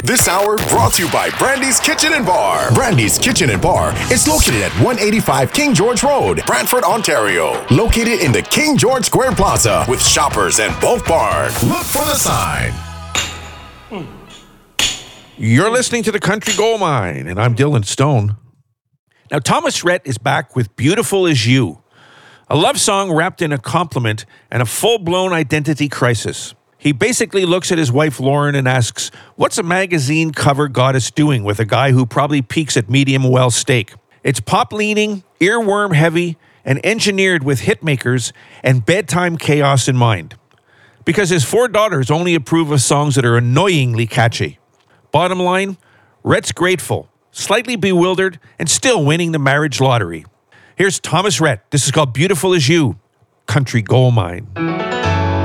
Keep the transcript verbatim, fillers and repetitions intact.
This hour brought to you by Brandy's Kitchen and Bar. Brandy's Kitchen and Bar is located at one eighty-five King George Road, Brantford, Ontario. Located in the King George Square Plaza with Shoppers and Bulk Barn. Look for the sign. You're listening to The Country Gold Mine, and I'm Dylan Stone. Now, Thomas Rhett is back with Beautiful As You, a love song wrapped in a compliment and a full-blown identity crisis. He basically looks at his wife Lauren and asks, what's a magazine cover goddess doing with a guy who probably peaks at medium well steak? It's pop-leaning, earworm-heavy, and engineered with hitmakers and bedtime chaos in mind. Because his four daughters only approve of songs that are annoyingly catchy. Bottom line, Rhett's grateful, slightly bewildered, and still winning the marriage lottery. Here's Thomas Rhett. This is called Beautiful As You, Country Gold Mine.